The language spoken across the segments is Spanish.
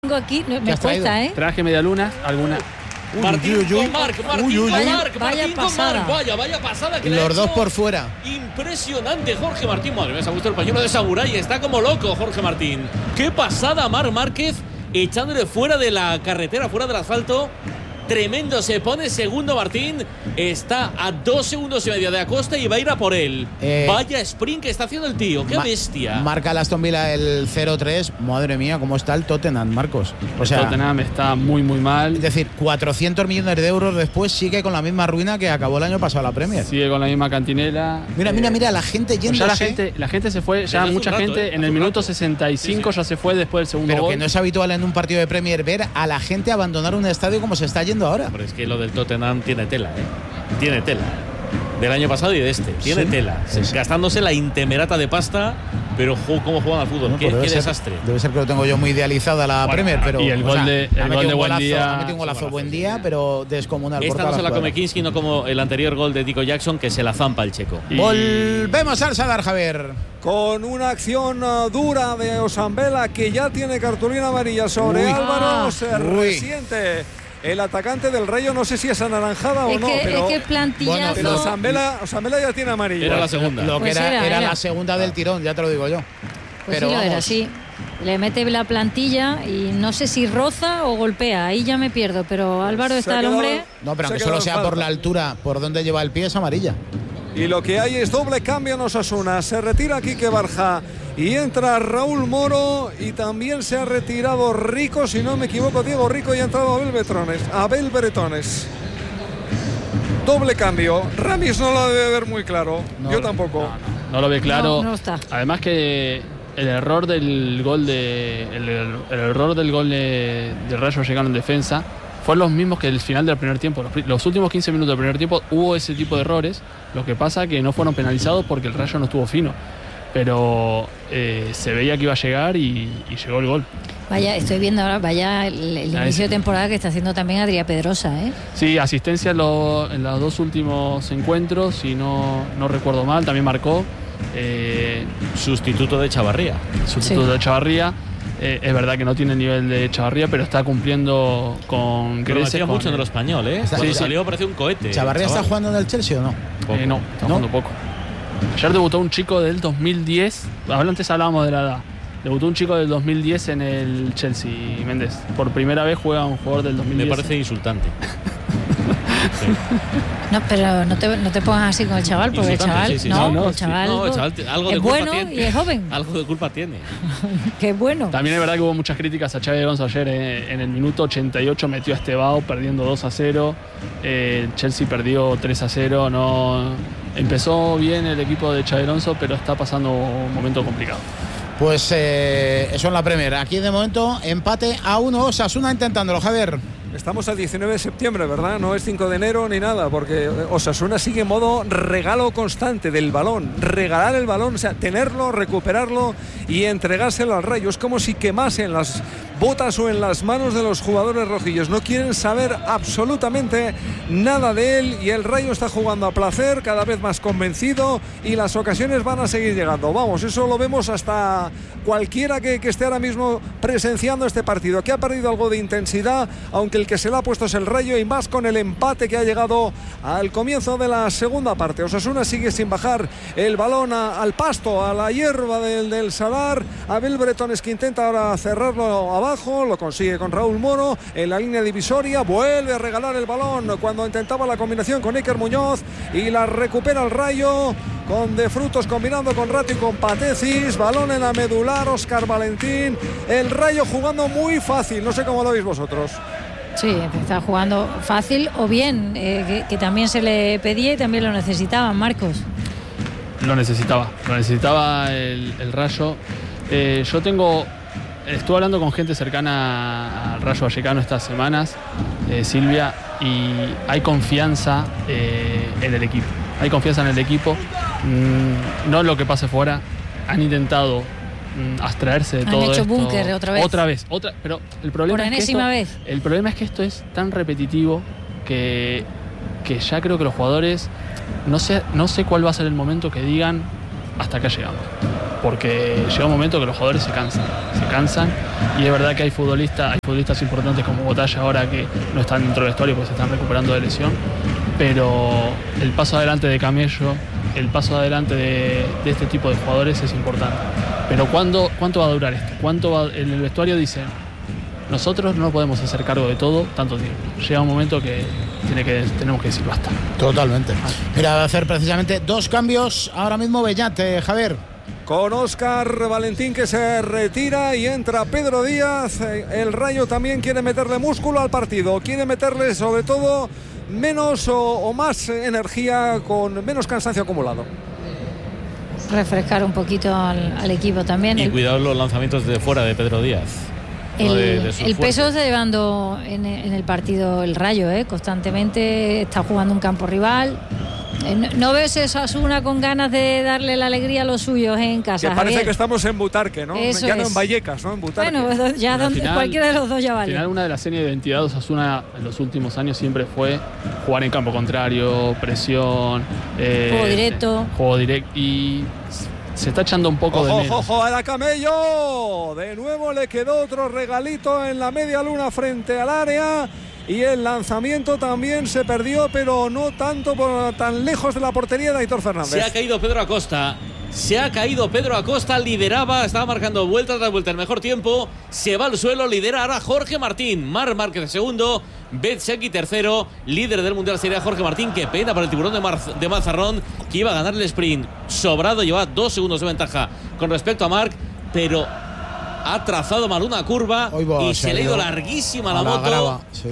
tengo aquí, me cuesta, ¿eh? Traje medialunas, alguna. Martín con Marc, Vaya pasada. Vaya pasada que los dos por fuera. Impresionante Jorge Martín. Madre mía, se ha puesto el pañuelo de Samurai. Está como loco Jorge Martín. Qué pasada Marc Márquez, echándole fuera de la carretera, fuera del asfalto. Tremendo, se pone segundo Martín. Está a 2 segundos y medio de Acosta y va a ir a por él. Vaya sprint que está haciendo el tío. Qué bestia. Marca el Aston Villa el 0-3. Madre mía, cómo está el Tottenham, Marcos. O sea, el Tottenham está muy, muy mal. Es decir, 400 millones de euros después sigue con la misma ruina que acabó el año pasado la Premier. Sigue con la misma cantinela. Mira, la gente yéndose. Ya la gente se fue, ya mucha gente en el minuto 65 ya se fue después del segundo Pero gol. que no es habitual en un partido de Premier ver a la gente abandonar un estadio como se está yendo ahora. Hombre, es que lo del Tottenham tiene tela, Tiene tela. Del año pasado y de este. Tiene tela. Gastándose la intemerata de pasta, pero cómo juegan al fútbol. Qué desastre. Debe ser que lo tengo yo muy idealizada la Premier, pero. Y el gol de Buendía. Ha metido un golazo Buendía, pero descomunal. Esta no se la come Kinski, no como el anterior gol de Nico Jackson, que se la zampa el checo. Volvemos al Sadar, Javier. Con una acción dura de Osambela, que ya tiene cartulina amarilla sobre Álvaro. Se resiente el atacante del Rayo, no sé si es anaranjada o no, pero es que plantillazo. Bueno, pero Osambela ya tiene amarilla. Era la segunda. Lo que era la segunda del tirón, ya te lo digo yo. Pues pero sí, lo era, sí. Le mete la plantilla y no sé si roza o golpea. Ahí ya me pierdo, pero Álvaro está el hombre. No, pero aunque solo sea por la altura, por donde lleva el pie, es amarilla. Y lo que hay es doble cambio en Osasuna. Se retira Quique Barja y entra Raúl Moro, y también se ha retirado Rico, si no me equivoco, Diego Rico, y ha entrado Abel Bretones. Doble cambio. Ramis no lo debe ver muy claro. Yo tampoco. No lo ve claro. No está. Además que el error del gol de Rayo Vallecano en defensa fue los mismos que el final del primer tiempo. Los últimos 15 minutos del primer tiempo hubo ese tipo de errores. Lo que pasa que no fueron penalizados porque el Rayo no estuvo fino. Pero se veía que iba a llegar y llegó el gol. Vaya, estoy viendo ahora, el inicio de temporada que está haciendo también Adrià Pedrosa, Sí, asistencia en los dos últimos encuentros, si no recuerdo mal, también marcó. Sustituto de Chavarría. De Chavarría. Es verdad que no tiene el nivel de Chavarría, pero está cumpliendo con creces. Mucho en el español, Cuando salió parecía un cohete. ¿Chavarría está jugando en el Chelsea o no? No, está jugando poco. Ayer debutó un chico del 2010. Antes hablábamos de la edad. Debutó un chico del 2010 en el Chelsea, Méndez. Por primera vez juega un jugador del 2010. Me parece insultante. Sí. No, pero no te pongas así con el chaval, porque el chaval, el chaval algo es bueno tiene. Y es joven. Algo de culpa tiene. Qué bueno. También es verdad que hubo muchas críticas a Xabi Alonso ayer. En el minuto 88 metió a Estebao perdiendo 2-0. Chelsea perdió 3-0. No, empezó bien el equipo de Xabi Alonso, pero está pasando un momento complicado. Pues eso en la Premier. Aquí de momento empate a 1. Osasuna intentándolo, Javier. Estamos a 19 de septiembre, ¿verdad? No es 5 de enero ni nada, porque Osasuna sigue en modo regalo constante del balón. Regalar el balón, o sea, tenerlo, recuperarlo y entregárselo al Rayo. Es como si quemasen las botas o en las manos de los jugadores rojillos. No quieren saber absolutamente nada de él, y el Rayo está jugando a placer, cada vez más convencido, y las ocasiones van a seguir llegando. Vamos, eso lo vemos hasta cualquiera que esté ahora mismo presenciando este partido, que ha perdido algo de intensidad, aunque el que se le ha puesto es el Rayo, y más con el empate que ha llegado al comienzo de la segunda parte. Osasuna sigue sin bajar el balón al pasto, a la hierba del Sadar. Abel Bretones, que intenta ahora cerrarlo abajo, lo consigue con Raúl Moro en la línea divisoria, vuelve a regalar el balón cuando intentaba la combinación con Iker Muñoz, y la recupera el Rayo con De Frutos combinando con Rato y con Patecis. Balón en la medular, Óscar Valentín. El Rayo jugando muy fácil, no sé cómo lo veis vosotros. Sí, está jugando fácil o bien, que también se le pedía y también lo necesitaban, Marcos. Lo necesitaba el Rayo. Estuve hablando con gente cercana al Rayo Vallecano estas semanas, Silvia, y hay confianza en el equipo. Hay confianza en el equipo, no en lo que pase fuera. Han intentado abstraerse de todo esto. Han hecho búnker otra vez. Pero el problema por enésima vez. El problema es que esto es tan repetitivo que ya creo que los jugadores no sé cuál va a ser el momento que digan hasta acá llegamos. porque llega un momento que los jugadores se cansan y es verdad que hay futbolistas importantes como Botalla ahora que no están dentro del vestuario porque se están recuperando de lesión, pero el paso adelante de Camello, el paso adelante de este tipo de jugadores es importante. Pero ¿cuánto va a durar esto? En el vestuario dicen, nosotros no podemos hacer cargo de todo tanto tiempo. Llega un momento que tenemos que decir basta. Totalmente. Mira, va a hacer precisamente 2 cambios ahora mismo Beñat, Javier. Con Óscar Valentín que se retira y entra Pedro Díaz. El Rayo también quiere meterle músculo al partido. Quiere meterle sobre todo menos o más energía con menos cansancio acumulado. Refrescar un poquito al equipo también. Y cuidado los lanzamientos de fuera de Pedro Díaz. El peso está llevando en el partido el Rayo, constantemente está jugando un campo rival. No ves esa Osasuna con ganas de darle la alegría a los suyos en casa. Que parece Javier. que estamos en Butarque, ¿no? Eso ya no es. En Vallecas, ¿no? En Butarque. Bueno, ya cualquiera de los dos ya vale. Al final, una de las señas de identidad de Osasuna en los últimos años siempre fue jugar en campo contrario, presión, juego directo. Y se está echando un poco de menos. ¡Ojo a la Camello! De nuevo le quedó otro regalito en la media luna frente al área. Y el lanzamiento también se perdió, pero no tanto tan lejos de la portería de Aitor Fernández. Se ha caído Pedro Acosta. Lideraba, estaba marcando vuelta tras vuelta el mejor tiempo. Se va al suelo, lidera ahora Jorge Martín. Marc Márquez segundo, Bezzecchi tercero. Líder del Mundial sería Jorge Martín. Qué pena para el tiburón de Mazarrón, que iba a ganar el sprint sobrado. Lleva 2 segundos de ventaja con respecto a Marc, pero ha trazado mal una curva y se le ha ido larguísima la moto. Grava, sí.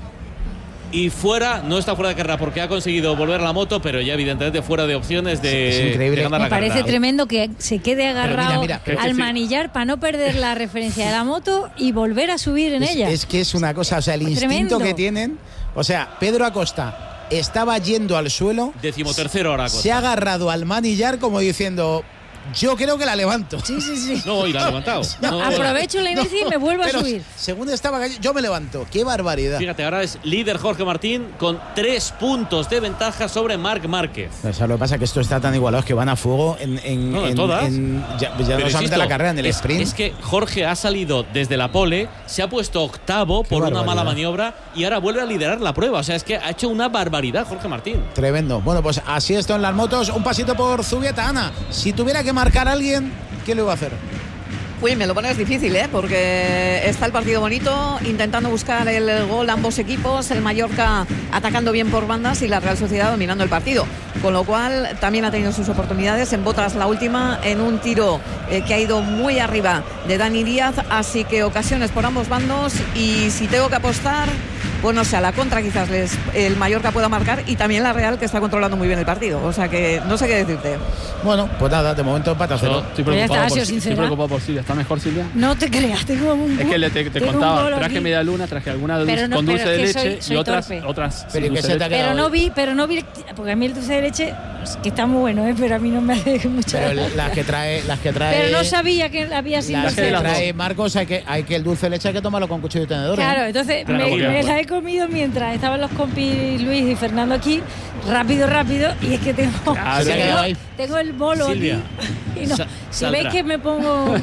Y no está fuera de carrera porque ha conseguido volver a la moto, pero ya evidentemente fuera de opciones de ganar la carrera. Me parece tremendo que se quede agarrado mira, al manillar para no perder la referencia de la moto y volver a subir en ella. Es que es una cosa, o sea, el instinto que tienen. O sea, Pedro Acosta estaba yendo al suelo. 13º ahora Acosta. Se ha agarrado al manillar como diciendo, yo creo que la levanto. Sí. No, y la ha levantado. Aprovecho la inercia y me vuelvo a subir. Según estaba cayendo, yo me levanto. ¡Qué barbaridad! Fíjate, ahora es líder Jorge Martín con 3 puntos de ventaja sobre Marc Márquez. O sea, lo que pasa es que esto está tan igualado que van a fuego en todas. Ya no solamente la carrera, en el sprint. Es que Jorge ha salido desde la pole, se ha puesto octavo por una mala maniobra y ahora vuelve a liderar la prueba. O sea, es que ha hecho una barbaridad Jorge Martín. Tremendo. Bueno, pues así esto en las motos. Un pasito por Zubieta, Ana. Si tuviera que marcar a alguien, ¿qué le va a hacer? Uy, me lo pones difícil, porque está el partido bonito, intentando buscar el gol ambos equipos, el Mallorca atacando bien por bandas y la Real Sociedad dominando el partido, con lo cual también ha tenido sus oportunidades. En botas la última, en un tiro que ha ido muy arriba de Dani Díaz, así que ocasiones por ambos bandos, y si tengo que apostar, pues no sé, a la contra quizás el Mallorca pueda marcar, y también la Real, que está controlando muy bien el partido, o sea que no sé qué decirte. Bueno, pues nada, de momento empata cero. Estoy preocupado por Silvia. ¿Está mejor Silvia? No te creas, tengo un... Es que te contaba, traje media luna, traje alguna con dulce de leche soy y otras pero sin dulce de leche. Pero no vi, porque a mí el dulce de leche, que está muy bueno, pero a mí no me hace mucha... Pero las que trae pero no sabía que había sin las dulce que de leche. trae Marcos, hay que el dulce de leche hay que tomarlo con cuchillo y tenedor. Claro, entonces me la he comido mientras estaban los compis Luis y Fernando aquí, rápido, y es que tengo el bolo Silvia, aquí. Y no, si veis que me pongo...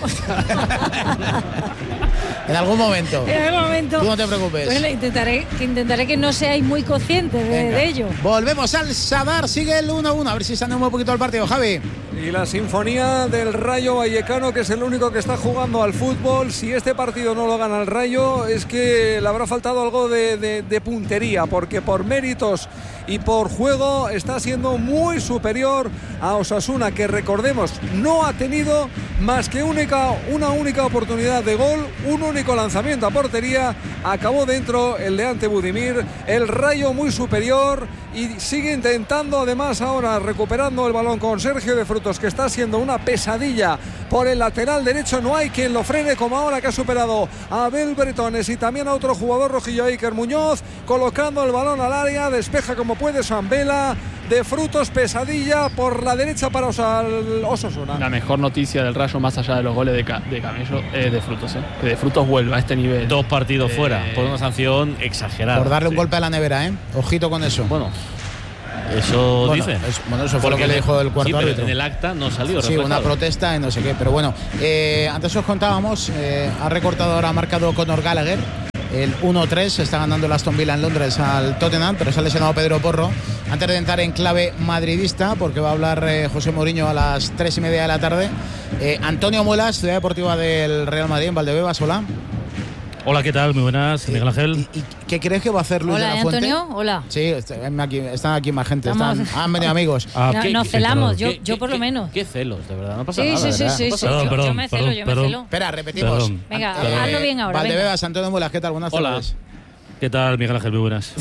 En algún momento. Tú no te preocupes. Pues intentaré que no seáis muy conscientes de ello. Volvemos al Sadar, sigue el 1-1. A ver si se anima un poquito el partido, Javi. Y la sinfonía del Rayo Vallecano, que es el único que está jugando al fútbol. Si este partido no lo gana el Rayo, es que le habrá faltado algo de puntería, porque por méritos y por juego está siendo muy superior a Osasuna, que recordemos no ha tenido más que una única oportunidad de gol, un único lanzamiento a portería, acabó dentro el de Ante Budimir. El Rayo muy superior y sigue intentando, además ahora recuperando el balón con Sergio de Frutos, que está siendo una pesadilla por el lateral derecho. No hay quien lo frene como ahora, que ha superado a Abel Bretones y también a otro jugador rojillo, Iker Muñoz, colocando el balón al área, despeja como puede Sambela. De Frutos, pesadilla por la derecha para Osasuna. La mejor noticia del Rayo, más allá de los goles de Camello, es de Frutos, que de Frutos vuelva a este nivel. 2 partidos fuera, por una sanción exagerada. Por darle un golpe a la nevera, Ojito con eso. Bueno, Eso dice. Eso fue lo que le dijo el cuarto árbitro. En el acta no salió. Sí, una protesta y no sé qué. Pero bueno, antes os contábamos, ha recortado ahora, ha marcado Conor Gallagher. El 1-3, está ganando el Aston Villa en Londres al Tottenham, pero se ha lesionado Pedro Porro. Antes de entrar en clave madridista, porque va a hablar José Mourinho a las 3:30 de la tarde. Antonio Muelas, Ciudad Deportiva del Real Madrid en Valdebebas, hola. Hola, ¿qué tal? Muy buenas, Miguel Ángel. ¿Y qué crees que va a hacer Luis de la Fuente? Antonio, hola. Sí, están aquí más gente, han venido amigos. Nos celamos, yo por lo menos. Qué celos, de verdad, no pasa nada. Sí. Perdón, yo me celo. Espera, repetimos. Venga, hazlo bien ahora. Valdebebas, Antonio Muelas, ¿qué tal? Buenas tardes. ¿Qué tal, Miguel Ángel? Muy buenas.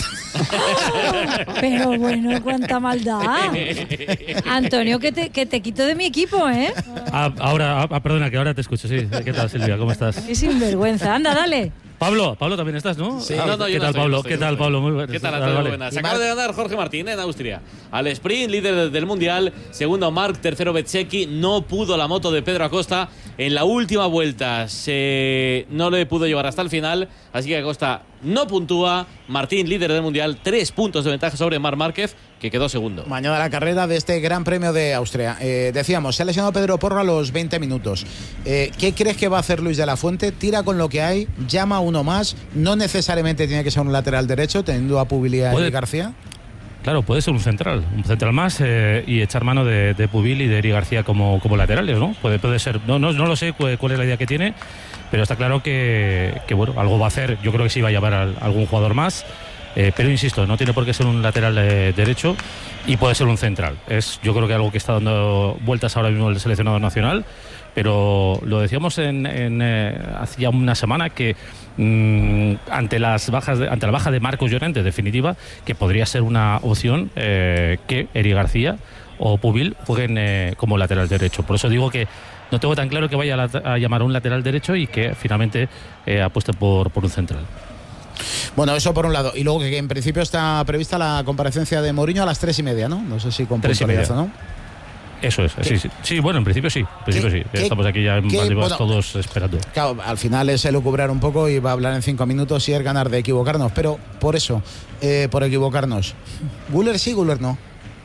Pero bueno, cuánta maldad. Antonio, que te quito de mi equipo, ¿eh? Perdona, que ahora te escucho, sí. ¿Qué tal, Silvia? ¿Cómo estás? Qué sinvergüenza. Anda, dale. Pablo también estás, ¿no? Sí. ¿Qué tal, Pablo? ¿Qué tal, Pablo? Muy buenas. ¿Qué tal, Antonio? Buenas. Acaba de ganar Jorge Martín en Austria. Al sprint, líder del Mundial. Segundo, Marc. Tercero, Bezzecchi. No pudo la moto de Pedro Acosta. En la última vuelta no le pudo llevar hasta el final. Así que Acosta no puntúa. Martín, líder del Mundial. 3 puntos de ventaja sobre Marc Márquez, que quedó segundo. Mañana la carrera de este Gran Premio de Austria. Decíamos, se ha lesionado Pedro Porro a los 20 minutos. ¿Qué crees que va a hacer Luis de la Fuente? Tira con lo que hay, llama a uno más. No necesariamente tiene que ser un lateral derecho, teniendo a Pubil y García. Claro, puede ser un central más y echar mano de Pubil y de Eric García como laterales, ¿no? Puede ser, no lo sé cuál es la idea que tiene, pero está claro que bueno, algo va a hacer. Yo creo que sí va a llevar a algún jugador más. Pero insisto, no tiene por qué ser un lateral derecho y puede ser un central. Es, yo creo que algo que está dando vueltas ahora mismo el seleccionado nacional, pero lo decíamos hace ya una semana que ante la baja de Marcos Llorente, definitiva, que podría ser una opción que Eric García o Pubil jueguen como lateral derecho. Por eso digo que no tengo tan claro que vaya a llamar a un lateral derecho y que finalmente apueste por un central. Bueno, eso por un lado. Y luego que en principio está prevista la comparecencia de Mourinho a las 3:30, ¿no? No sé si con puntualidad, ¿no? Eso es, sí, bueno, en principio sí. Estamos aquí ya en Valdebebas todos esperando. Claro, al final es elucubrar un poco y va a hablar en 5 minutos y es ganar de equivocarnos. Pero por eso, por equivocarnos, ¿Güler sí, Güler no?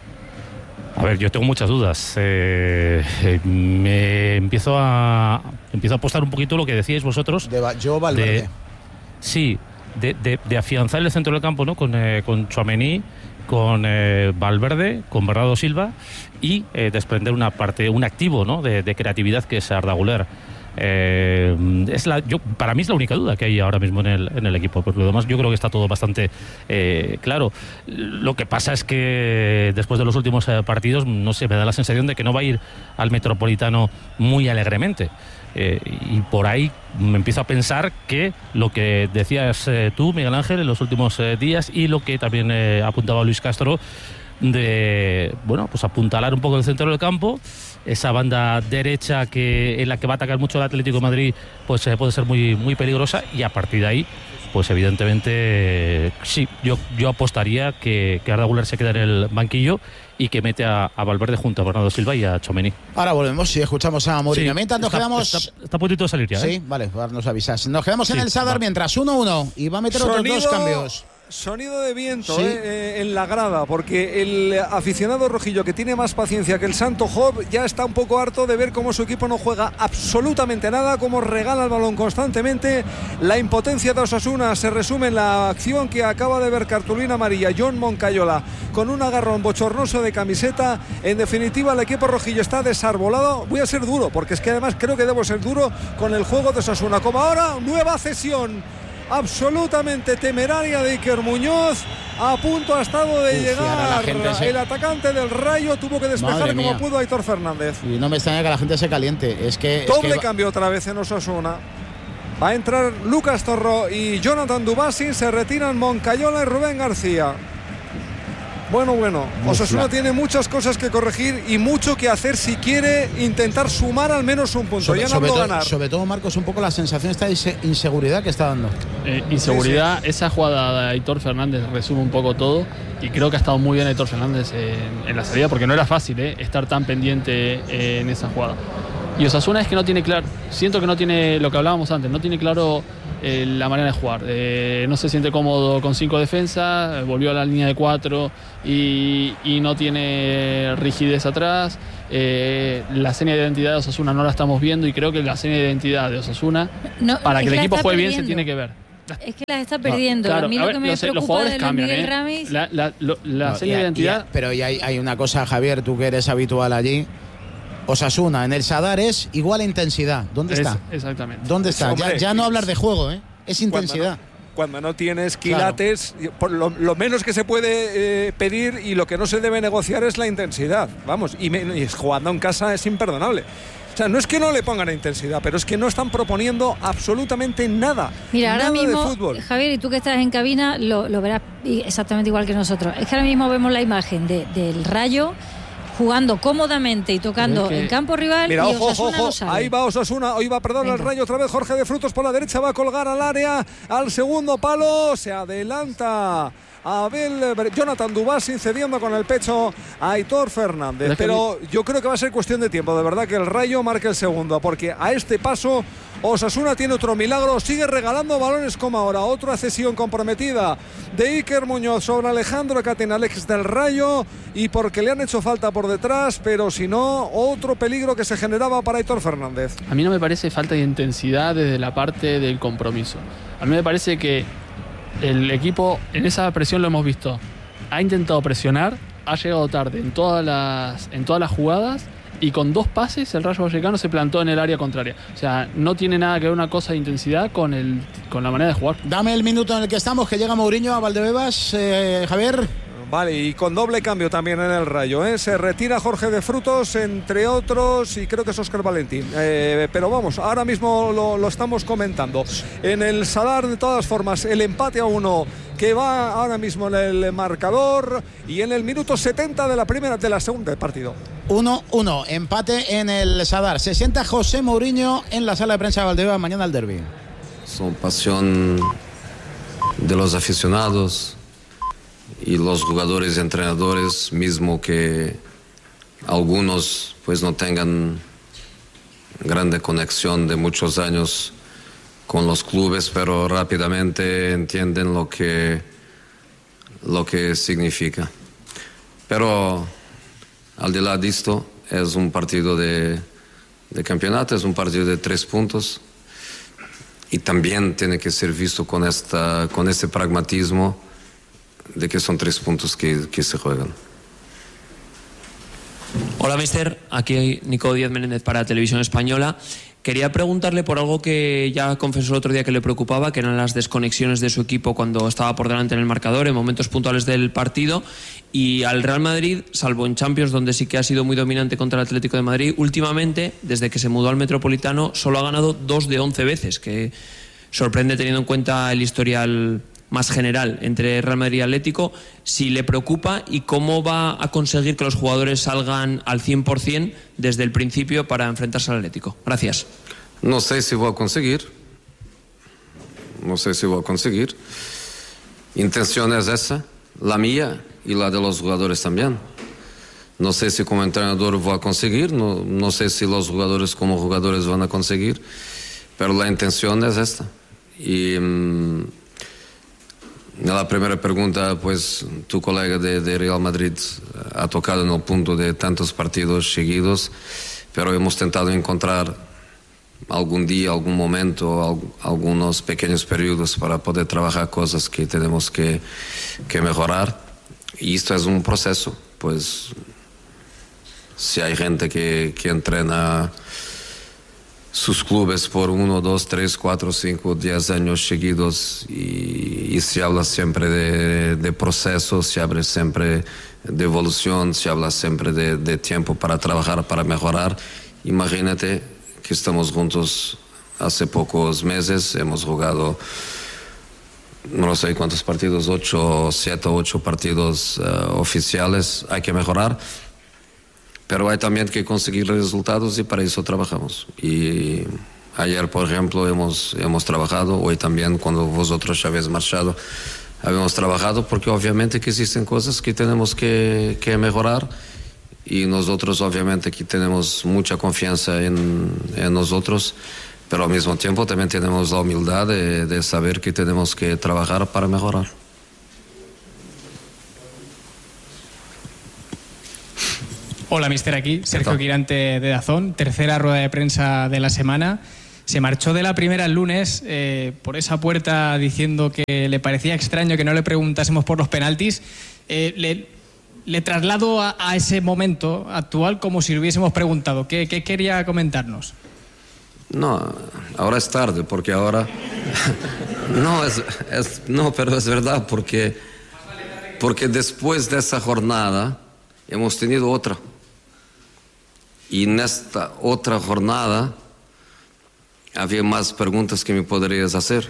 A ver, yo tengo muchas dudas. Me empiezo a apostar un poquito lo que decíais vosotros. Yo Valverde. Sí, de afianzar el centro del campo, ¿no? Con Tchouaméni, con Valverde, con Bernardo Silva y desprender un activo, ¿no? de creatividad que es Arda Güler. Para mí es la única duda que hay ahora mismo en el equipo. Por lo demás, yo creo que está todo bastante claro. Lo que pasa es que después de los últimos partidos, no sé, me da la sensación de que no va a ir al Metropolitano muy alegremente. Y por ahí me empiezo a pensar que lo que decías tú, Miguel Ángel, en los últimos días y lo que también apuntaba Luis Castro, de pues apuntalar un poco el centro del campo, esa banda derecha en la que va a atacar mucho el Atlético de Madrid, pues puede ser muy, muy peligrosa, y a partir de ahí, pues evidentemente sí, yo apostaría que Arda Güler se queda en el banquillo y que mete a Valverde junto a Bernardo Silva y a Tchouaméni. Ahora volvemos y escuchamos a Mourinho. Sí, mientras nos quedamos... Está a puntito de salir ya, Sí, vale, ahora nos avisas. Nos quedamos en el Sadar mientras 1-1 y va a meter otros 2 cambios. Sonido de viento, sí, en la grada, porque el aficionado rojillo, que tiene más paciencia que el Santo Job, ya está un poco harto de ver cómo su equipo no juega absolutamente nada, cómo regala el balón constantemente. La impotencia de Osasuna se resume en la acción que acaba de ver cartulina amarilla John Moncayola, con un agarrón bochornoso de camiseta. En definitiva, el equipo rojillo está desarbolado. Voy a ser duro, porque es que además creo que debo ser duro con el juego de Osasuna. Como ahora, nueva cesión absolutamente temeraria de Iker Muñoz. A punto ha estado de llegar el atacante del Rayo, tuvo que despejar como pudo Aitor Fernández. Y no me extraña que la gente se caliente. Doble cambio otra vez en Osasuna. Va a entrar Lucas Torró y Jonathan Dubasi. Se retiran Moncayola y Rubén García. Bueno, Osasuna tiene muchas cosas que corregir y mucho que hacer si quiere intentar sumar al menos un punto. Sobre todo, Marcos, un poco la sensación esta de inseguridad que está dando. Inseguridad, sí. Esa jugada de Aitor Fernández resume un poco todo, y creo que ha estado muy bien Aitor Fernández en la salida, porque no era fácil estar tan pendiente en esa jugada. Y Osasuna es que no tiene claro, siento que no tiene lo que hablábamos antes, no tiene claro la manera de jugar. No se siente cómodo con 5 defensas, volvió a la línea de 4 y no tiene rigidez atrás. La seña de identidad de Osasuna no la estamos viendo y creo que la seña de identidad de Osasuna, para que el equipo juegue bien, se tiene que ver. Es que las está perdiendo. Claro, a mí lo que me preocupa los jugadores de cambian, Miguel Ramis... La seña de identidad... Pero hay una cosa, Javier, tú que eres habitual allí. Osasuna en el Sadar es igual a intensidad. ¿Dónde está? Exactamente. ¿Dónde está? Hombre, ya no hablar de juego, es intensidad. Cuando no tienes quilates, por lo menos que se puede pedir y lo que no se debe negociar es la intensidad. Vamos, y jugando en casa es imperdonable. O sea, no es que no le pongan intensidad, pero es que no están proponiendo absolutamente nada. Mira, ahora nada mismo, de fútbol. Javier, y tú que estás en cabina, lo verás exactamente igual que nosotros. Es que ahora mismo vemos la imagen del Rayo jugando cómodamente y tocando en campo rival. Mira, y ojo, Osasuna ojo, lo sabe. ahí va Osasuna, el Rayo otra vez, Jorge de Frutos por la derecha, va a colgar al área, al segundo palo, se adelanta Jonathan Dubasi cediendo con el pecho a Aitor Fernández, pero yo creo que va a ser cuestión de tiempo, de verdad, que el Rayo marque el segundo, porque a este paso Osasuna tiene otro milagro, sigue regalando balones como ahora, otra cesión comprometida de Iker Muñoz sobre Alejandro Catenalex del Rayo, y porque le han hecho falta por detrás, pero si no, otro peligro que se generaba para Aitor Fernández. A mí no me parece falta de intensidad desde la parte del compromiso. A mí me parece que el equipo, en esa presión lo hemos visto, ha intentado presionar, ha llegado tarde en todas las jugadas, y con 2 pases el Rayo Vallecano se plantó en el área contraria. O sea, no tiene nada que ver una cosa de intensidad con la manera de jugar. Dame el minuto en el que estamos, que llega Mourinho a Valdebebas, Javier. Vale, y con doble cambio también en el Rayo, Se retira Jorge de Frutos, entre otros, y creo que es Óscar Valentín. Pero vamos, ahora mismo lo estamos comentando. En el Sadar, de todas formas, el empate a 1 que va ahora mismo en el marcador, y en el minuto 70 de la segunda del partido. 1-1, empate en el Sadar. Se sienta José Mourinho en la sala de prensa de Valdebebas mañana el derbi. Son pasión de los aficionados y los jugadores y entrenadores, mismo que algunos pues no tengan grande conexión de muchos años con los clubes, pero rápidamente entienden lo que significa. Pero al de lado de esto, es un partido de campeonato, es un partido de 3 puntos, y también tiene que ser visto con este pragmatismo de que son 3 puntos que se juegan. Hola, mister. Aquí Nico Díaz Menéndez para Televisión Española. Quería preguntarle por algo que ya confesó el otro día que le preocupaba, que eran las desconexiones de su equipo cuando estaba por delante en el marcador, en momentos puntuales del partido. Y al Real Madrid, salvo en Champions, donde sí que ha sido muy dominante contra el Atlético de Madrid, últimamente, desde que se mudó al Metropolitano, solo ha ganado 2 de 11 veces, que sorprende teniendo en cuenta el historial más general entre Real Madrid y Atlético. Si le preocupa, y cómo va a conseguir que los jugadores salgan al 100% desde el principio para enfrentarse al Atlético. Gracias. No sé si voy a conseguir. Intención es esa, la mía y la de los jugadores también. No sé si como entrenador voy a conseguir, no sé si los jugadores como jugadores van a conseguir, pero la intención es esta. Y la primera pregunta, pues tu colega de Real Madrid ha tocado en el punto de tantos partidos seguidos, pero hemos tentado encontrar algún día, algún momento, algunos pequeños periodos para poder trabajar cosas que tenemos que mejorar, y esto es un proceso. Pues si hay gente que entrena sus clubes por 1, 2, 3, 4, 5, 10 años seguidos, y se habla siempre de proceso, se habla siempre de evolución, se habla siempre de tiempo para trabajar, para mejorar. Imagínate que estamos juntos hace pocos meses, hemos jugado no sé cuántos partidos, 7 o 8 partidos oficiales. Hay que mejorar, pero hay también que conseguir resultados, y para eso trabajamos. Y ayer, por ejemplo, hemos trabajado, hoy también, cuando vosotros ya habéis marchado, habíamos trabajado, porque obviamente que existen cosas que tenemos que mejorar, y nosotros obviamente que tenemos mucha confianza en nosotros, pero al mismo tiempo también tenemos la humildad de saber que tenemos que trabajar para mejorar. Hola, mister, aquí Sergio Quirante de Dazón, tercera rueda de prensa de la semana. Se marchó de la primera el lunes por esa puerta diciendo que le parecía extraño que no le preguntásemos por los penaltis. Le traslado a ese momento actual como si le hubiésemos preguntado. ¿Qué quería comentarnos? No, ahora es tarde, porque ahora... No, pero es verdad, porque después de esa jornada hemos tenido otra. Y en esta otra jornada había más preguntas que me podrías hacer.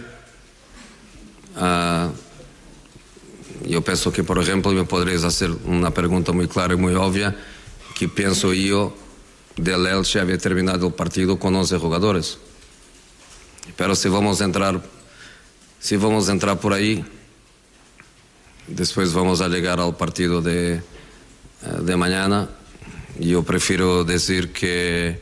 Yo pienso que, por ejemplo, me podrías hacer una pregunta muy clara y muy obvia, que pienso yo del Elche había terminado el partido con 11 jugadores. Pero si vamos a entrar por ahí, después vamos a llegar al partido de mañana. Yo prefiero decir que,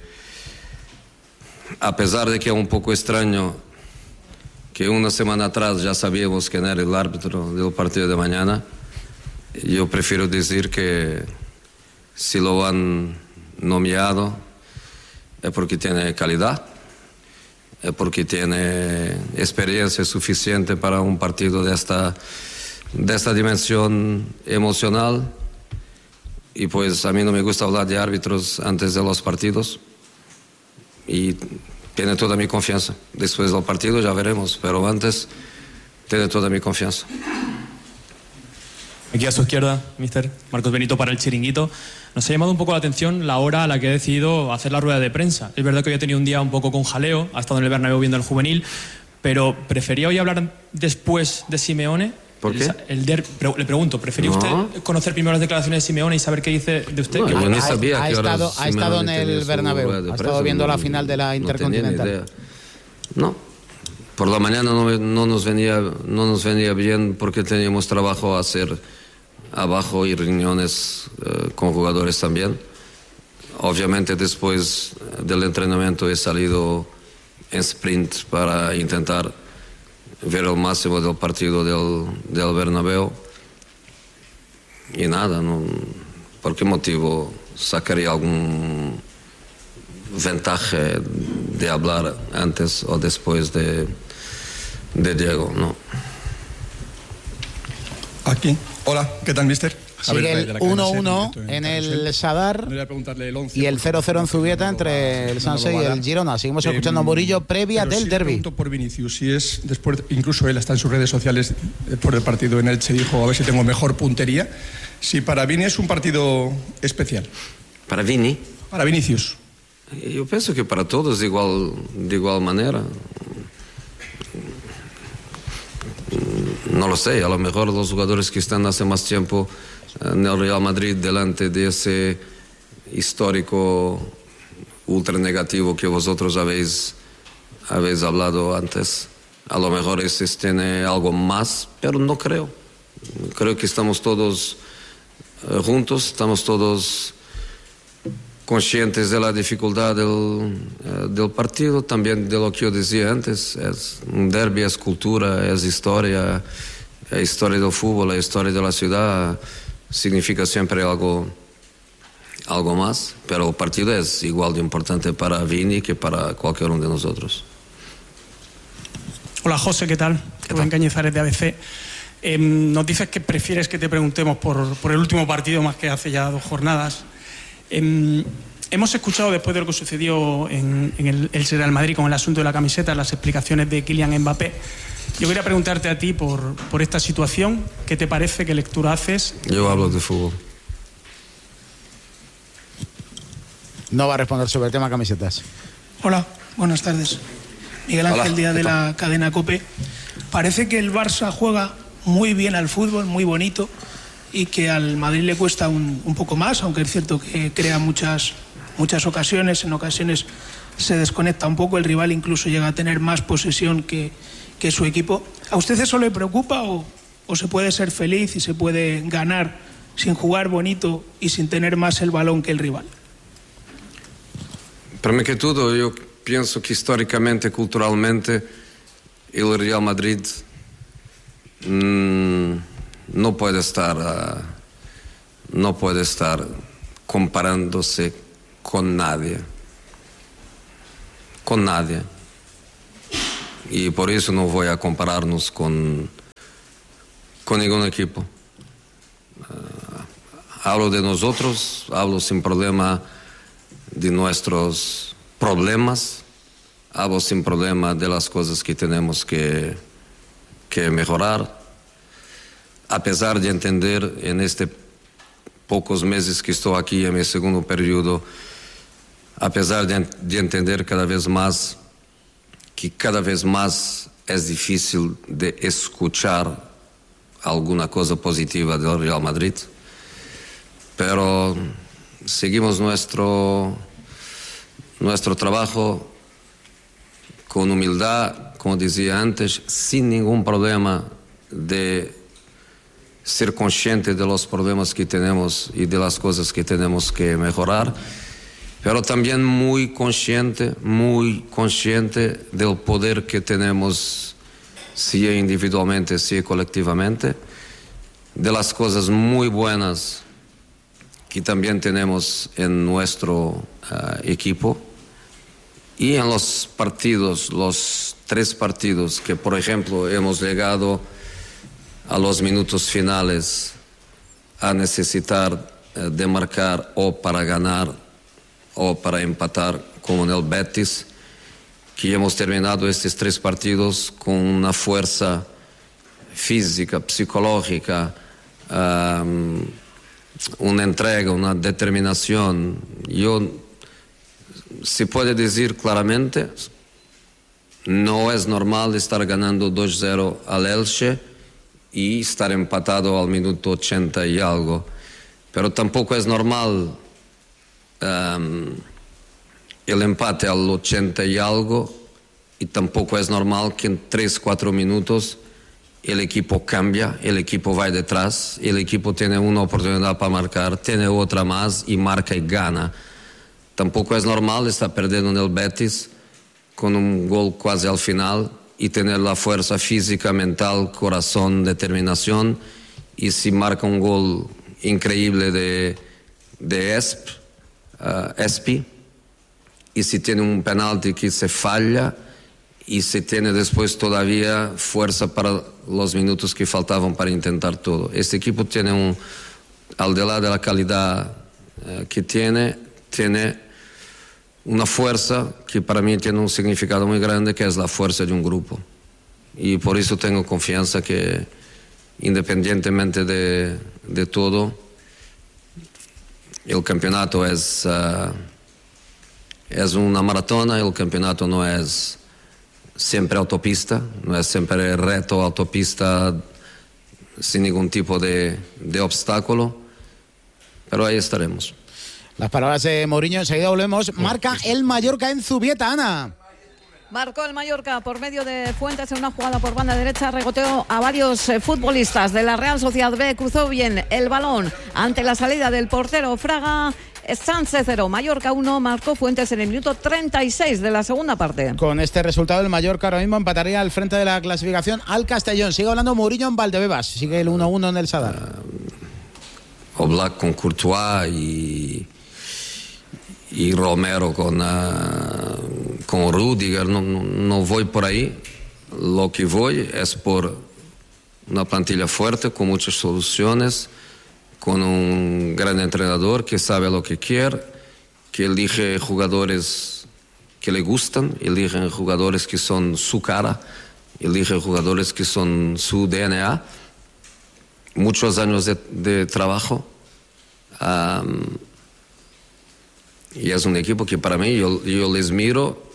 a pesar de que es un poco extraño que una semana atrás ya sabíamos quién era el árbitro del partido de mañana, yo prefiero decir que si lo han nomeado es porque tiene calidad, es porque tiene experiencia suficiente para un partido de esta dimensión emocional. Y pues a mí no me gusta hablar de árbitros antes de los partidos, y tiene toda mi confianza. Después del partido ya veremos, pero antes tiene toda mi confianza. Aquí a su izquierda, mister Marcos Benito para El Chiringuito. Nos ha llamado un poco la atención la hora a la que ha decidido hacer la rueda de prensa. Es verdad que hoy ha tenido un día un poco con jaleo, ha estado en el Bernabéu viendo el juvenil, pero ¿prefería hoy hablar después de Simeone? ¿Por qué? Le pregunto, ¿prefería usted conocer primero las declaraciones de Simeone y saber qué dice de usted? No, yo ni sabía ha estado en el Bernabéu, ha estado viendo la final de la Intercontinental. No, por la mañana no nos venía bien, porque teníamos trabajo a hacer abajo y reuniones con jugadores también. Obviamente después del entrenamiento he salido en sprint para intentar ver el máximo del partido del Bernabéu, y nada, ¿por qué motivo sacaría algún ventaja de hablar antes o después de Diego? No. Aquí. Hola, ¿qué tal, mister? Sigue el 1-1 en el Sadar y el 0-0 en Zubieta entre el Sanse y el Girona. Seguimos escuchando a Murillo previa del derbi. Pregunto por Vinicius, si es después, incluso él está en sus redes sociales por el partido en Elche, dijo a ver si tengo mejor puntería. Si para Vini es un partido especial. ¿Para Vini? Para Vinicius. Yo pienso que para todos de igual manera. No lo sé, a lo mejor los jugadores que están hace más tiempo en el Real Madrid, delante de ese histórico ultra negativo que vosotros habéis hablado antes, a lo mejor ese tiene algo más, pero no creo. Creo que estamos todos juntos, estamos todos conscientes de la dificultad del partido, también de lo que yo decía antes. Es un derbi, es cultura, es historia del fútbol, la historia de la ciudad. Significa siempre algo más, pero el partido es igual de importante para Vini que para cualquier uno de nosotros. Hola José, ¿qué tal? Rubén Cañizares de ABC. Nos dices que prefieres que te preguntemos por el último partido más que hace ya 2 jornadas. Hemos escuchado, después de lo que sucedió en el Real Madrid con el asunto de la camiseta, las explicaciones de Kylian Mbappé. Yo quería preguntarte a ti por esta situación. ¿Qué te parece? ¿Qué lectura haces? Yo hablo de fútbol. No va a responder sobre el tema camisetas. Hola, buenas tardes. Miguel Ángel Díaz de la cadena COPE. Parece que el Barça juega muy bien al fútbol, muy bonito, y que al Madrid le cuesta un poco más, aunque es cierto que crea muchas ocasiones. En ocasiones se desconecta un poco, el rival incluso llega a tener más posesión que su equipo. ¿A usted eso le preocupa o se puede ser feliz y se puede ganar sin jugar bonito y sin tener más el balón que el rival? Primero que todo, yo pienso que históricamente, culturalmente, el Real Madrid no puede estar comparándose con nadie. Con nadie. Y por eso no voy a compararnos con ningún equipo. Hablo de nosotros, hablo sin problema de nuestros problemas, hablo sin problema de las cosas que tenemos que mejorar, a pesar de entender en este pocos meses que estoy aquí en mi segundo periodo, a pesar de entender cada vez más que cada vez más es difícil de escuchar alguna cosa positiva del Real Madrid, pero seguimos nuestro trabajo con humildad, como decía antes, sin ningún problema de ser consciente de los problemas que tenemos y de las cosas que tenemos que mejorar, pero también muy consciente del poder que tenemos, sea individualmente, sea colectivamente, de las cosas muy buenas que también tenemos en nuestro equipo, y en los partidos, los 3 partidos que, por ejemplo, hemos llegado a los minutos finales a necesitar de marcar o para ganar o para empatar, como en el Betis, que hemos terminado estos 3 partidos con una fuerza física, psicológica, una entrega, una determinación. Se puede decir claramente, no es normal estar ganando 2-0 al Elche y estar empatado al minuto 80 y algo, pero tampoco es normal el empate al 80 y algo, y tampoco es normal que en 3-4 minutos el equipo cambia, el equipo va detrás, el equipo tiene una oportunidad para marcar, tiene otra más y marca y gana. Tampoco es normal estar perdiendo en el Betis con un gol casi al final y tener la fuerza física, mental, corazón, determinación, y si marca un gol increíble de Espi, y si tiene un penalti que se falla, y si tiene después todavía fuerza para los minutos que faltaban para intentar todo. Este equipo tiene al de la calidad que tiene una fuerza que para mí tiene un significado muy grande, que es la fuerza de un grupo. Y por eso tengo confianza que, independientemente de todo, el campeonato es una maratona. El campeonato no es siempre autopista, no es siempre reto autopista sin ningún tipo de obstáculo, pero ahí estaremos. Las palabras de Mourinho, enseguida volvemos. Marca el Mallorca en Zubieta, Ana. Marcó el Mallorca por medio de Fuentes en una jugada por banda derecha, regoteó a varios futbolistas de la Real Sociedad B, cruzó bien el balón ante la salida del portero Fraga. Sánchez 0, Mallorca 1, marcó Fuentes en el minuto 36 de la segunda parte. Con este resultado el Mallorca ahora mismo empataría al frente de la clasificación al Castellón. Sigue hablando Mourinho en Valdebebas, sigue el 1-1 en el Sadar. Oblak con Courtois y Romero con Rüdiger, no voy por ahí. Lo que voy es por una plantilla fuerte, con muchas soluciones, con un gran entrenador que sabe lo que quiere, que elige jugadores que le gustan, elige jugadores que son su cara, elige jugadores que son su DNA. Muchos años de trabajo. Y es un equipo que para mí yo les miro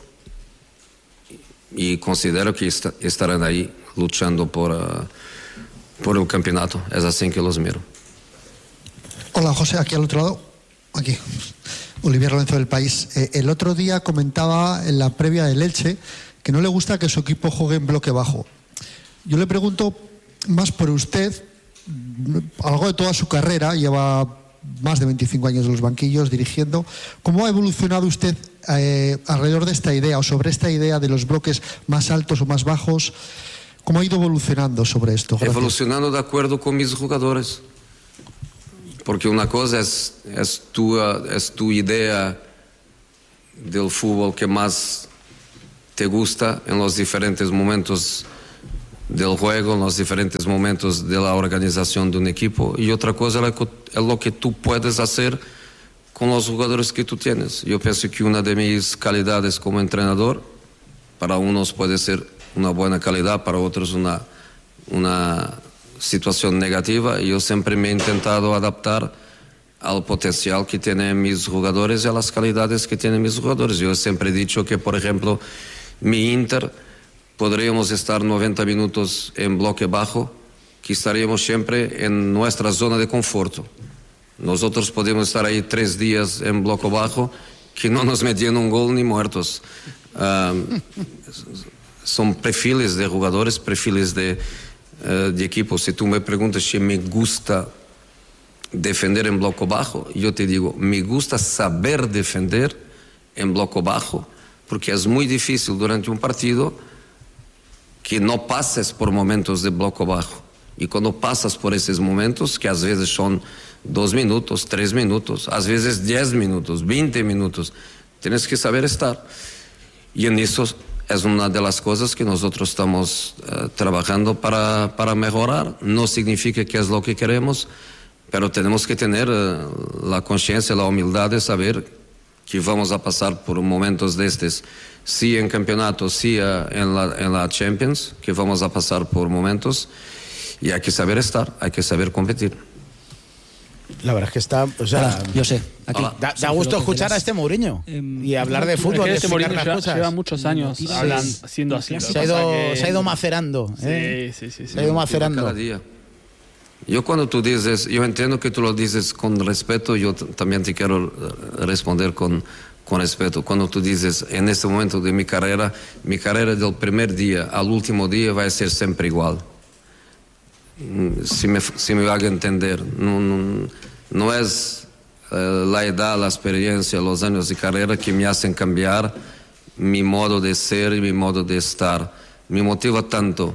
y considero que estarán ahí luchando por el campeonato. Es así que los miro. Hola José, aquí al otro lado, aquí, Olivier Lorenzo del País. El otro día comentaba en la previa del Elche que no le gusta que su equipo juegue en bloque bajo. Yo le pregunto más por usted, a lo largo de toda su carrera, lleva más de 25 años en los banquillos dirigiendo. ¿Cómo ha evolucionado usted alrededor de esta idea o sobre esta idea de los bloques más altos o más bajos? ¿Cómo ha ido evolucionando sobre esto? Gracias. Evolucionando de acuerdo con mis jugadores. Porque una cosa es tu idea del fútbol que más te gusta en los diferentes momentos del juego, en los diferentes momentos de la organización de un equipo, y otra cosa es lo que tú puedes hacer con los jugadores que tú tienes. Yo pienso que una de mis calidades como entrenador, para unos puede ser una buena calidad, para otros una situación negativa, y yo siempre me he intentado adaptar al potencial que tienen mis jugadores y a las calidades que tienen mis jugadores. Yo siempre he dicho que, por ejemplo, mi Inter podríamos estar 90 minutos en bloque bajo, que estaríamos siempre en nuestra zona de conforto. Nosotros podemos estar ahí 3 días en bloque bajo, que no nos metían un gol ni muertos. Son perfiles de jugadores, perfiles de equipo. Si tú me preguntas si me gusta defender en bloque bajo, yo te digo, me gusta saber defender en bloque bajo, porque es muy difícil durante un partido que no pases por momentos de bloque bajo. Y cuando pasas por esos momentos, que a veces son 2 minutos, 3 minutos, a veces 10 minutos, 20 minutos, tienes que saber estar. Y en eso es una de las cosas que nosotros estamos trabajando para mejorar. No significa que es lo que queremos, pero tenemos que tener la conciencia, la humildad de saber que vamos a pasar por momentos de estos, sí en campeonato, sí en la Champions, que vamos a pasar por momentos, y hay que saber estar, hay que saber competir. La verdad es que está, o sea, yo sé, aquí da gusto escuchar a este Mourinho y hablar de fútbol. Es que este Mourinho lleva muchos años siendo así. Se ha ido macerando. Sí. Se ha ido macerando. Cada día. Yo cuando tú dices, yo entiendo que tú lo dices con respeto, yo también te quiero responder con respeto. Cuando tú dices, en este momento de mi carrera del primer día al último día va a ser siempre igual. Si me haga entender, no es la edad, la experiencia, los años de carrera que me hacen cambiar mi modo de ser y mi modo de estar. Me motiva tanto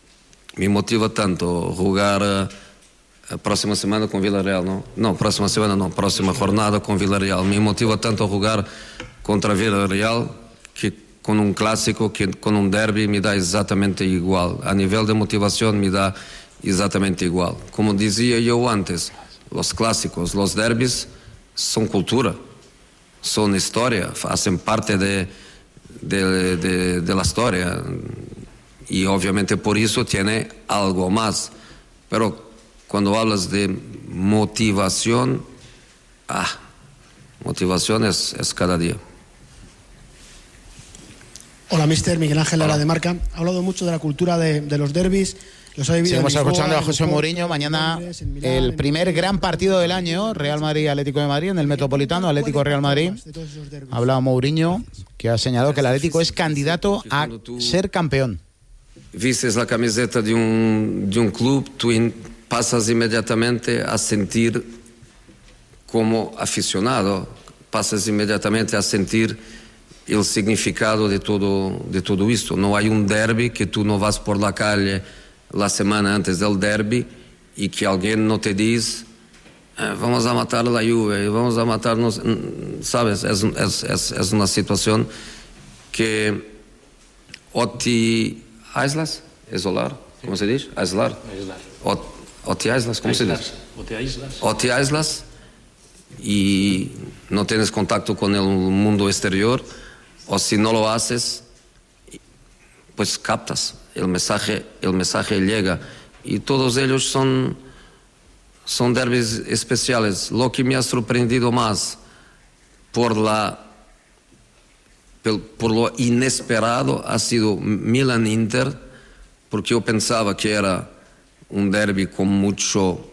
jugar próxima semana con Villarreal, próxima semana no, próxima jornada con Villarreal. Me motiva tanto jugar contra Villarreal que con un clásico, que con un derby me da exactamente igual. A nivel de motivación me da exactamente igual. Como decía yo antes, los clásicos, los derbis son cultura, son historia, hacen parte de la historia, y obviamente por eso tiene algo más. Pero cuando hablas de motivación, motivación es cada día. Hola, mister Miguel Ángel Lara de Marca. Ha hablado mucho de la cultura de los derbis. Seguimos escuchando a José Mourinho. Mañana el primer gran partido del año, Real Madrid-Atlético de Madrid, en el Metropolitano, Atlético-Real Madrid. Ha hablado Mourinho, que ha señalado que el Atlético es candidato a ser campeón. Vistes la camiseta de un club, tú pasas inmediatamente a sentir como aficionado, pasas inmediatamente a sentir el significado de todo esto. No hay un derbi que tú no vas por la calle la semana antes del derbi y que alguien no te dice vamos a matar la Juve, vamos a matarnos, sabes, es una situación que o te aíslas, isolar, ¿cómo se dice? Aislar. O te aíslas, ¿cómo se dice? O te aíslas y no tienes contacto con el mundo exterior, o si no lo haces, pues captas, el mensaje llega, y todos ellos son derbis especiales. Lo que me ha sorprendido más por lo inesperado ha sido Milan-Inter, porque yo pensaba que era un derbi con mucho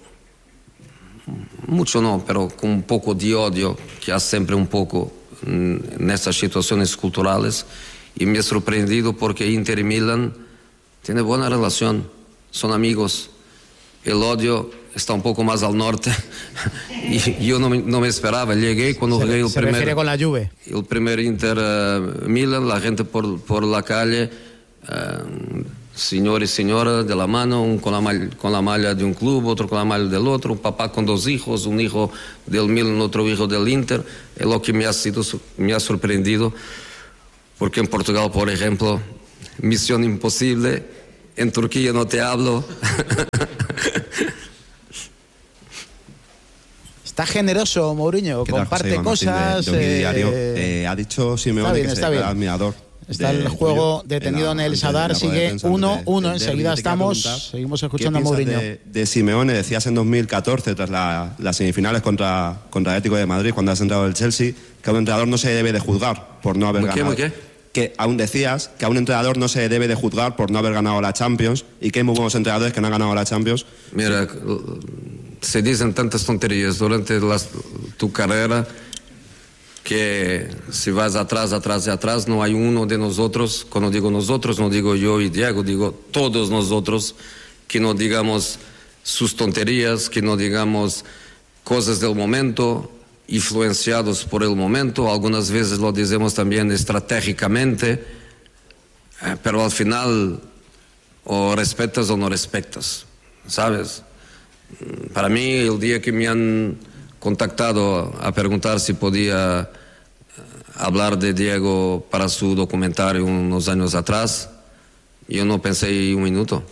no, pero con un poco de odio, que hay siempre un poco en estas situaciones culturales, y me he sorprendido porque Inter y Milan tienen buena relación, son amigos, el odio está un poco más al norte y yo no me esperaba. Llegué cuando llegué se refiere con la Juve. El primer Inter Milan, la gente por la calle, señor y señora de la mano, un con la malla de un club, otro con la malla del otro, un papá con 2 hijos, un hijo del Milan, otro hijo del Inter. Es lo que me ha sorprendido, porque en Portugal, por ejemplo, misión imposible, en Turquía no te hablo. Está generoso Mourinho, comparte cosas. Diario. Ha dicho Simeone que es admirador. Está el juego detenido en el Sadar, sigue 1-1, enseguida seguimos escuchando a Mourinho. De Simeone, decías en 2014, tras las semifinales contra Atlético de Madrid, cuando has entrado el Chelsea, que a un entrenador no se debe de juzgar por no haber ganado. Que aún decías que a un entrenador no se debe de juzgar por no haber ganado la Champions, y que hay muy buenos entrenadores que no han ganado la Champions. Mira, se dicen tantas tonterías durante tu carrera que si vas atrás, no hay uno de nosotros, cuando digo nosotros, no digo yo y Diego, digo todos nosotros, que no digamos sus tonterías, que no digamos cosas del momento, influenciados por el momento. Algunas veces lo decimos también estratégicamente, pero al final o respetas o no respetas, ¿sabes? Para mí, el día que me han contactado a preguntar si podía hablar de Diego para su documentario unos años atrás, yo no pensé un minuto.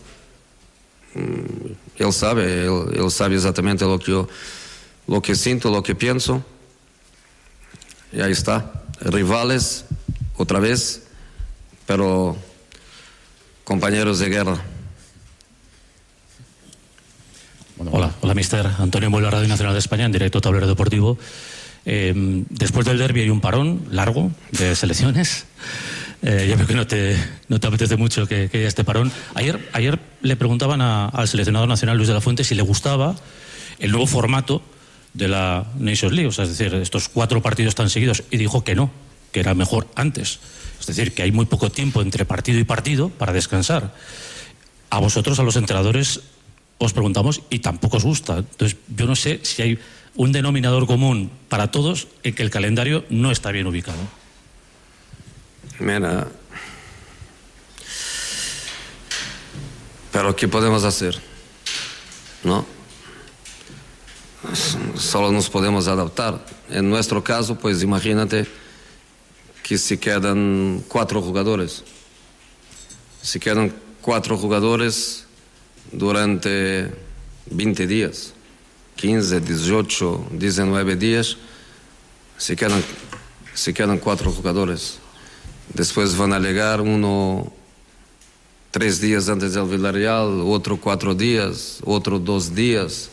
Él sabe exactamente lo que siento, lo que pienso. Y ahí está. Rivales, otra vez, pero compañeros de guerra. Hola, mister. Antonio Muelo, Radio Nacional de España, en directo Tablero Deportivo. Después del derbi hay un parón largo de selecciones. Yo creo que no te apetece mucho que haya este parón. Ayer le preguntaban al seleccionador nacional Luis de la Fuente si le gustaba el nuevo formato de la Nations League, o sea, es decir, estos 4 partidos tan seguidos, y dijo que no, que era mejor antes. Es decir, que hay muy poco tiempo entre partido y partido para descansar. A vosotros, a los entrenadores, os preguntamos y tampoco os gusta. Entonces, yo no sé si hay un denominador común para todos en que el calendario no está bien ubicado. Mira, pero ¿qué podemos hacer? ¿No? Solo nos podemos adaptar. En nuestro caso, pues imagínate que se quedan 4 jugadores. Se quedan 4 jugadores durante 20 días, 15, 18, 19 días, se quedan 4 jugadores. Después van a llegar uno 3 días antes del Villarreal, otro 4 días, otro 2 días.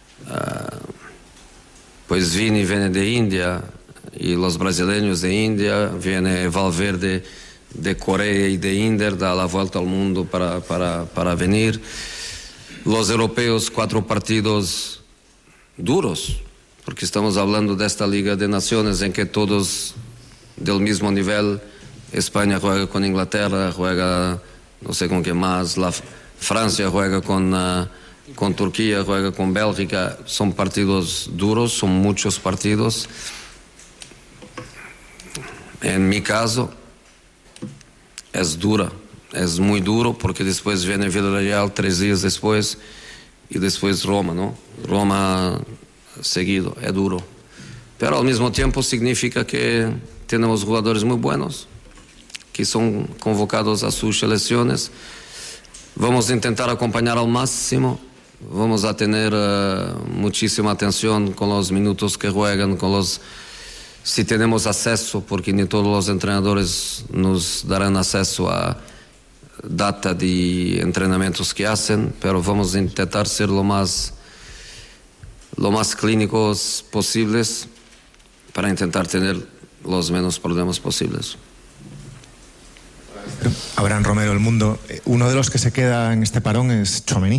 Pues Vini viene de India y los brasileños de India, viene Valverde de Corea y de Inter, da la vuelta al mundo para venir. Los europeos, 4 partidos duros, porque estamos hablando de esta Liga de Naciones en que todos del mismo nivel. España juega con Inglaterra, juega no sé con qué más, Francia juega con Turquía, juega con Bélgica. Son partidos duros, son muchos partidos. En mi caso es dura, es muy duro, porque después viene Villarreal 3 días después y después Roma, ¿no? Roma seguido, es duro. Pero al mismo tiempo significa que tenemos jugadores muy buenos que son convocados a sus selecciones. Vamos a intentar acompañar al máximo. Vamos a tener muchísima atención con los minutos que juegan, si tenemos acceso, porque ni todos los entrenadores nos darán acceso a data de entrenamientos que hacen, pero vamos a intentar ser lo más clínicos posibles para intentar tener los menos problemas posibles. Abraham Romero, El Mundo. Uno de los que se queda en este parón es Tchouaméni.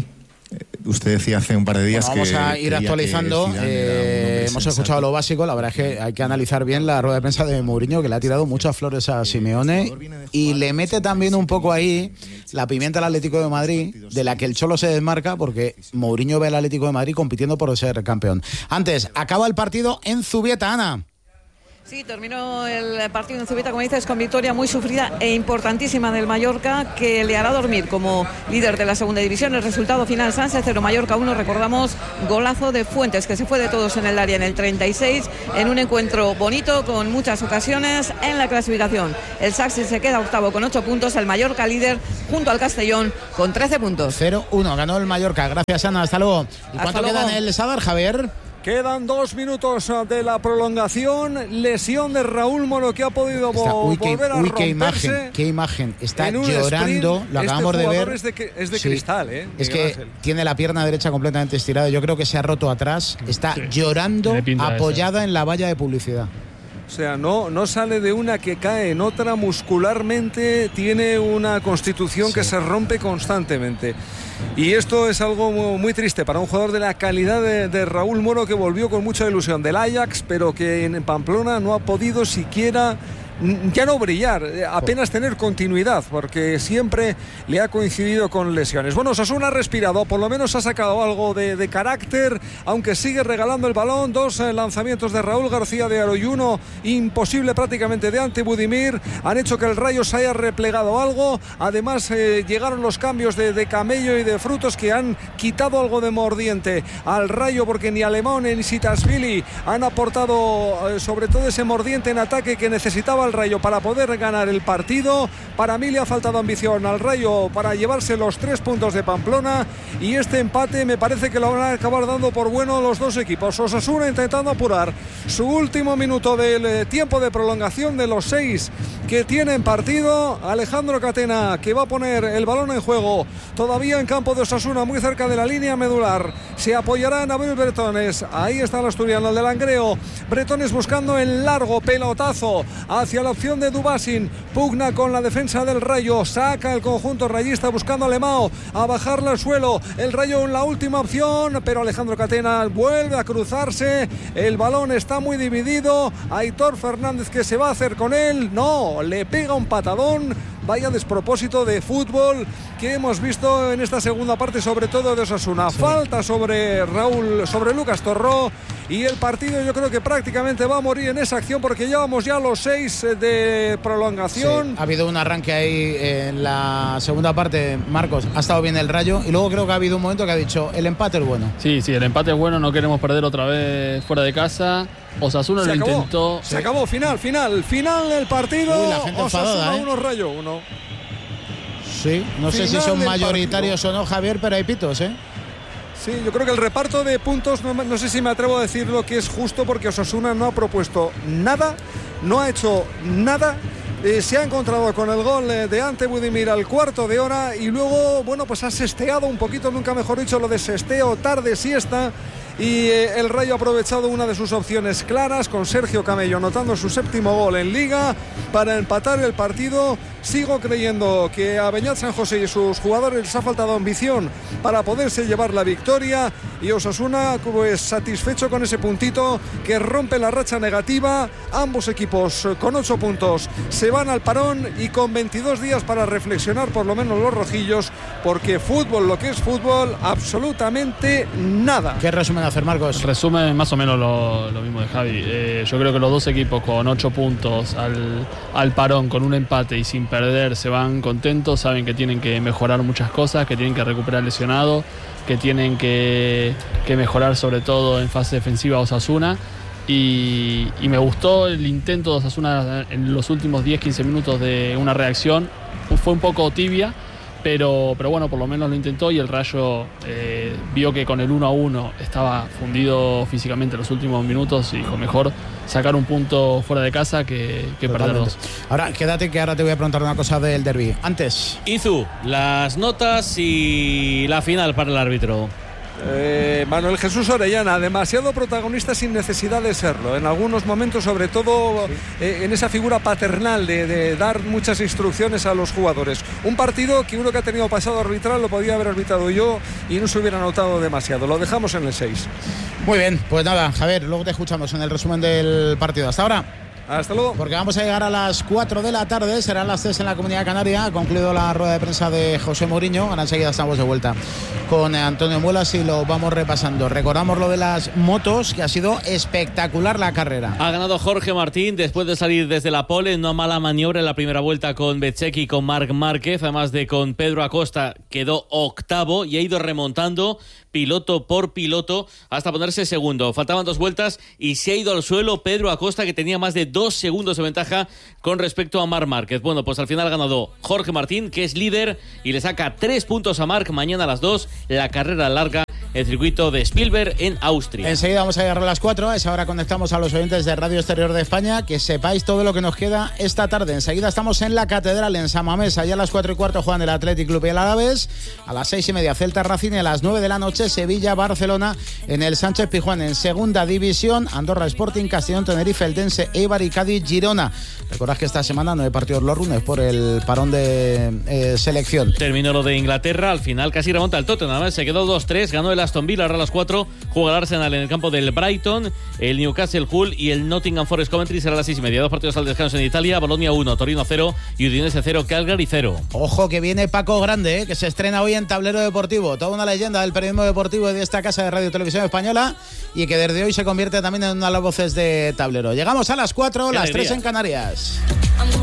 Usted decía hace un par de días vamos a ir actualizando. Hemos escuchado lo básico. La verdad es que hay que analizar bien la rueda de prensa de Mourinho, que le ha tirado muchas flores a Simeone y le mete también un poco ahí la pimienta al Atlético de Madrid, de la que el Cholo se desmarca, porque Mourinho ve al Atlético de Madrid compitiendo por ser campeón. Antes, acaba el partido en Zubieta, Ana. Sí, terminó el partido en Zubieta, como dices, con victoria muy sufrida e importantísima del Mallorca, que le hará dormir como líder de la segunda división. El resultado final: Sanse 0, Mallorca 1. Recordamos, golazo de Fuentes, que se fue de todos en el área en el 36, en un encuentro bonito, con muchas ocasiones en la clasificación. El Sanse se queda octavo con 8 puntos, el Mallorca líder junto al Castellón con 13 puntos. 0-1, ganó el Mallorca. Gracias, Ana, hasta luego. ¿Y cuánto queda en el Sadar, Javier? Quedan 2 minutos de la prolongación. Lesión de Raúl Moro, que ha podido volver a romperse. Qué imagen. Está llorando. Lo acabamos de ver. Es de cristal, Es que Ángel tiene la pierna derecha completamente estirada. Yo creo que se ha roto atrás. Está llorando, apoyada en la valla de publicidad. O sea, no sale de una que cae en otra. Muscularmente tiene una constitución que se rompe constantemente. Y esto es algo muy triste para un jugador de la calidad de Raúl Moro, que volvió con mucha ilusión del Ajax, pero que en Pamplona no ha podido siquiera, ya no brillar, apenas tener continuidad, porque siempre le ha coincidido con lesiones. Bueno, Osasuna ha respirado, por lo menos ha sacado algo de carácter, aunque sigue regalando el balón. 2 lanzamientos de Raúl García de Aro y 1 imposible prácticamente de Ante Budimir han hecho que el Rayo se haya replegado algo. Además llegaron los cambios de Camello y de Frutos, que han quitado algo de mordiente al Rayo, porque ni Alemán ni Sitasvili han aportado sobre todo ese mordiente en ataque que necesitaba al Rayo para poder ganar el partido. Para mí le ha faltado ambición al Rayo para llevarse los 3 puntos de Pamplona, y este empate me parece que lo van a acabar dando por bueno los dos equipos. Osasuna intentando apurar su último minuto del tiempo de prolongación de los 6 que tienen partido. Alejandro Catena, que va a poner el balón en juego todavía en campo de Osasuna, muy cerca de la línea medular. Se apoyará en Abel Bretones. Ahí está el asturiano, el de Langreo. Bretones buscando el largo pelotazo hacia la opción de Dubasin. Pugna con la defensa del Rayo. Saca el conjunto rayista buscando a Lemao a bajarle al suelo. El Rayo en la última opción, pero Alejandro Catena vuelve a cruzarse. El balón está muy dividido. Aitor Fernández, que se va a hacer con él. No, le pega un patadón. Vaya despropósito de fútbol que hemos visto en esta segunda parte, sobre todo de Osasuna. Falta sobre Lucas Torró, y el partido yo creo que prácticamente va a morir en esa acción, porque llevamos ya los 6 de prolongación. Sí, ha habido un arranque ahí en la segunda parte, Marcos. Ha estado bien el Rayo, y luego creo que ha habido un momento que ha dicho: el empate es bueno. Sí, el empate es bueno, no queremos perder otra vez fuera de casa. Osasuna lo intentó. Se acabó, final del partido. Uy, la gente Osasuna enfadada, 1, Rayo 1. Sí, no sé si son mayoritarios o no, Javier, pero hay pitos, ¿eh? Sí, yo creo que el reparto de puntos, no sé si me atrevo a decir lo que es justo, porque Osasuna no ha propuesto nada, no ha hecho nada. Se ha encontrado con el gol de Ante Budimir al cuarto de hora, y luego, bueno, pues ha sesteado un poquito, nunca mejor dicho, lo de sesteo, tarde, siesta. Y el Rayo ha aprovechado una de sus opciones claras, con Sergio Camello anotando su 7º gol en Liga para empatar el partido. Sigo creyendo que a Beñat San José y sus jugadores les ha faltado ambición para poderse llevar la victoria, y Osasuna pues satisfecho con ese puntito que rompe la racha negativa. Ambos equipos con 8 puntos se van al parón, y con 22 días para reflexionar, por lo menos los rojillos, porque fútbol, lo que es fútbol, absolutamente nada. ¿Qué resumen hacer, Marcos? Resumen más o menos lo mismo de Javi. Yo creo que los dos equipos con 8 puntos al parón, con un empate y sin perder, se van contentos. Saben que tienen que mejorar muchas cosas, que tienen que recuperar lesionados, que tienen que mejorar sobre todo en fase defensiva Osasuna. Y me gustó el intento de Osasuna en los últimos 10-15 minutos de una reacción. Fue un poco tibia, pero bueno, por lo menos lo intentó, y el Rayo vio que con el 1-1 estaba fundido físicamente en los últimos minutos, y dijo: mejor sacar un punto fuera de casa que perder 2. Ahora, quédate, que ahora te voy a preguntar una cosa del derbi. Antes, Izu, las notas y la final para el árbitro. Manuel Jesús Orellana, demasiado protagonista sin necesidad de serlo. En algunos momentos, sobre todo en esa figura paternal de dar muchas instrucciones a los jugadores. Un partido que uno que ha tenido pasado arbitral lo podía haber arbitrado yo y no se hubiera notado demasiado. Lo dejamos en el 6. Muy bien, pues nada, Javier, luego te escuchamos en el resumen del partido. Hasta ahora. Hasta luego. Porque vamos a llegar a las 4 de la tarde, serán las 3 en la Comunidad Canaria. Ha concluido la rueda de prensa de José Mourinho. Ahora enseguida estamos de vuelta con Antonio Muelas y lo vamos repasando. Recordamos lo de las motos, que ha sido espectacular la carrera. Ha ganado Jorge Martín después de salir desde la pole. Una mala maniobra en la primera vuelta con Bezzecchi y con Marc Márquez. Además de con Pedro Acosta, quedó octavo y ha ido remontando piloto por piloto hasta ponerse segundo. Faltaban 2 vueltas y se ha ido al suelo Pedro Acosta, que tenía más de 2 segundos de ventaja con respecto a Marc Márquez. Bueno, pues al final ha ganado Jorge Martín, que es líder, y le saca 3 puntos a Marc. Mañana a las 2, la carrera larga, el circuito de Spielberg en Austria. Enseguida vamos a llegar a las 4. A esa hora conectamos a los oyentes de Radio Exterior de España. Que sepáis todo lo que nos queda esta tarde. Enseguida estamos en la Catedral, en San Mamés. Allá a las 4:15 juegan el Athletic Club y el Alavés. A las 6:30 Celta Racing. Y a las 9 de la noche Sevilla-Barcelona en el Sánchez Pizjuán. En segunda división, Andorra Sporting, Castellón, Tenerife, Eldense, Eibar y Cádiz, Girona. Recordad que esta semana no hay partidos los lunes por el parón de selección. Terminó lo de Inglaterra, al final casi remonta el Tottenham, se quedó 2-3, ganó el Aston Villa. Ahora a las 4 juega el Arsenal en el campo del Brighton, el Newcastle Hull y el Nottingham Forest Coventry. Será a las 6:30. 2 partidos al descanso en Italia: Bologna 1, Torino 0 y Udinese 0, Calgary 0. Ojo que viene Paco Grande, que se estrena hoy en Tablero Deportivo. Toda una leyenda del periodismo deportivo de esta casa de Radio Televisión Española, y que desde hoy se convierte también en una de las voces de Tablero. Llegamos a las 4, las 3 en Canarias.